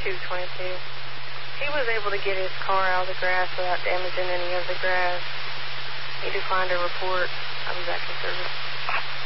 222. He was able to get his car out of the grass without damaging any of the grass. He declined a report. I'll be back in service.